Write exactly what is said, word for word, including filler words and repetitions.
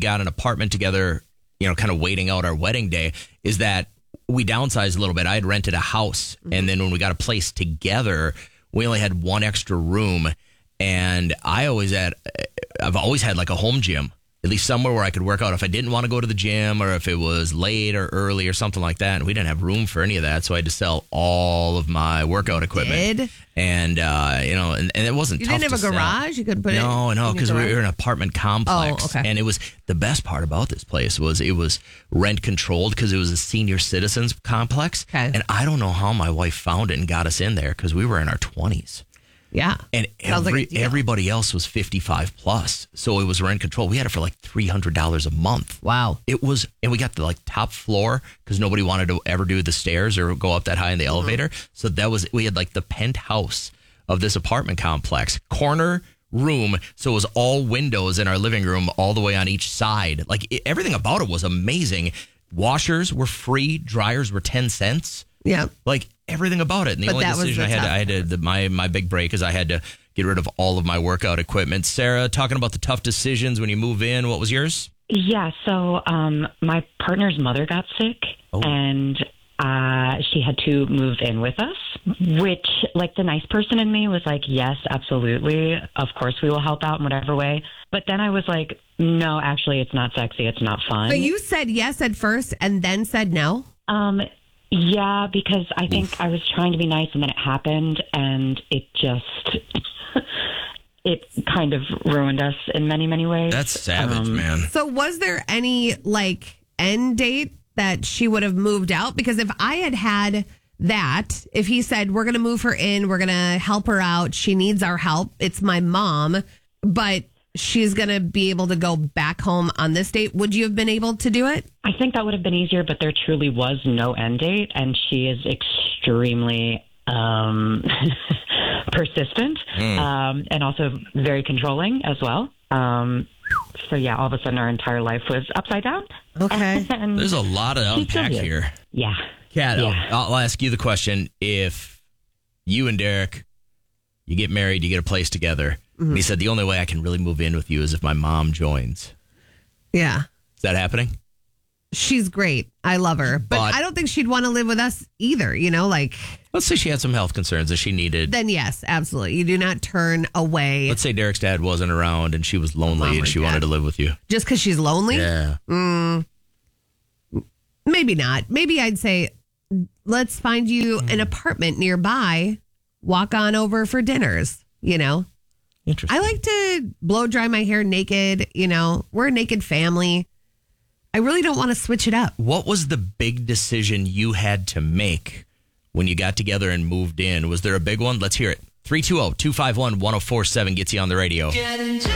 got an apartment together, you know, kind of waiting out our wedding day, is that we downsized a little bit. I had rented a house, mm-hmm. and then when we got a place together, we only had one extra room. And I always had, I've always had like a home gym, at least somewhere where I could work out if I didn't want to go to the gym or if it was late or early or something like that. And we didn't have room for any of that, so I had to sell all of my workout equipment. Did? And, uh, you know, and, and it wasn't you tough didn't have to a garage? Sell. You could put no, it No, no, because we were in an apartment complex. Oh, okay. And it was, the best part about this place was it was rent controlled because it was a senior citizens complex. Okay. And I don't know how my wife found it and got us in there because we were in our twenties. Yeah. And Sounds every, like a deal. everybody else was fifty-five plus. So it was rent control. We had it for like three hundred dollars a month. Wow. It was, and we got the like top floor because nobody wanted to ever do the stairs or go up that high in the mm-hmm. elevator. So that was, we had like the penthouse of this apartment complex, corner room. So it was all windows in our living room all the way on each side. Like it, everything about it was amazing. Washers were free. Dryers were ten cents. Yeah. Like everything about it. And the But only that was decision the I had, to, tough I had to, the, my, my big break is I had to get rid of all of my workout equipment. Sarah, talking about the tough decisions when you move in, what was yours? Yeah, so um, my partner's mother got sick, oh. and uh, she had to move in with us, which, like, the nice person in me was like, yes, absolutely. Of course we will help out in whatever way. But then I was like, no, actually, it's not sexy. It's not fun. But you said yes at first and then said no? Um, yeah, because I think Oof. I was trying to be nice, and then it happened, and it just... it kind of ruined us in many, many ways. That's savage, um, man. So was there any, like, end date that she would have moved out? Because if I had had that, if he said, we're going to move her in, we're going to help her out, she needs our help, it's my mom, but she's going to be able to go back home on this date, would you have been able to do it? I think that would have been easier, but there truly was no end date, and she is extremely... Um, persistent mm. um, and also very controlling as well. Um, so, yeah, all of a sudden our entire life was upside down. Okay. And there's a lot of unpack here. Yeah. Kat, yeah. I'll, I'll ask you the question. If you and Derek, you get married, you get a place together, mm-hmm. and he said, the only way I can really move in with you is if my mom joins. Yeah. Is that happening? She's great. I love her. But, but I don't think she'd want to live with us either, you know, like... Let's say she had some health concerns that she needed. Then yes, absolutely. You do not turn away. Let's say Derek's dad wasn't around and she was lonely and she dad. wanted to live with you. Just because she's lonely? Yeah. Mm, maybe not. Maybe I'd say, let's find you an apartment nearby. Walk on over for dinners, you know? Interesting. I like to blow dry my hair naked, you know? We're a naked family. I really don't want to switch it up. What was the big decision you had to make when you got together and moved in? Was there a big one? Let's hear it. three two zero, two five one, one zero four seven gets you on the radio.